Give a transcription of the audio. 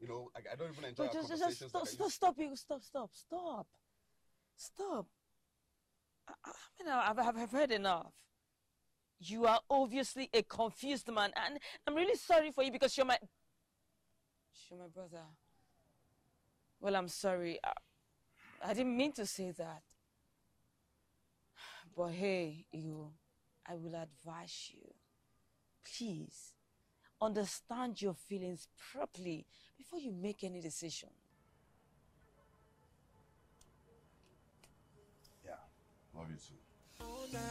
I don't even enjoy But our conversations. Stop. I've heard enough. You are obviously a confused man, and I'm really sorry for you because you're my brother. Well, I'm sorry. I didn't mean to say that. But hey, I will advise you. Please, understand your feelings properly before you make any decision. Yeah, love you too.